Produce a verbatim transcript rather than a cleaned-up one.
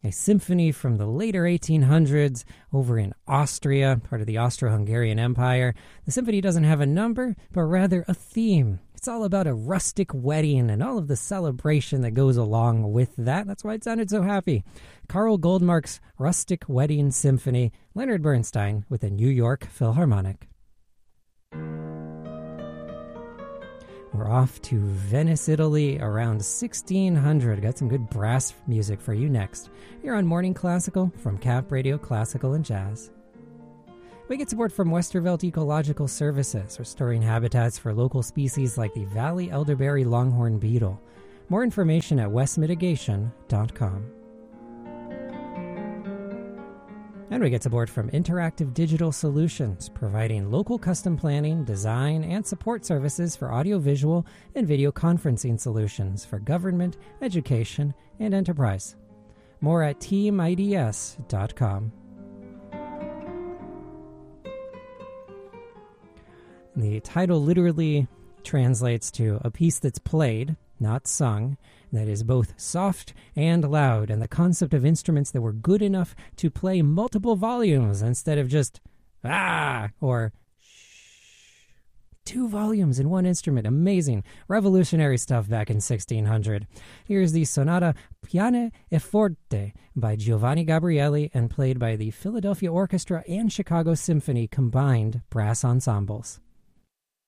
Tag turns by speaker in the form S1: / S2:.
S1: a symphony from the later eighteen hundreds over in Austria, part of the Austro-Hungarian Empire. The symphony doesn't have a number, but rather a theme. It's all about a rustic wedding and all of the celebration that goes along with that. That's why it sounded so happy. Karl Goldmark's Rustic Wedding Symphony, Leonard Bernstein with the New York Philharmonic. We're off to Venice, Italy around sixteen hundred. Got some good brass music for you next. You're on Morning Classical from Cap Radio Classical and Jazz. We get support from Westervelt Ecological Services, restoring habitats for local species like the Valley Elderberry Longhorn Beetle. More information at west mitigation dot com. And we get support from Interactive Digital Solutions, providing local custom planning, design, and support services for audiovisual and video conferencing solutions for government, education, and enterprise. More at team I D S dot com. The title literally translates to a piece that's played, not sung, that is both soft and loud, and the concept of instruments that were good enough to play multiple volumes instead of just ah or shh. Two volumes in one instrument. Amazing. Revolutionary stuff back in sixteen hundred. Here's the Sonata Piano e Forte by Giovanni Gabrieli and played by the Philadelphia Orchestra and Chicago Symphony combined brass ensembles.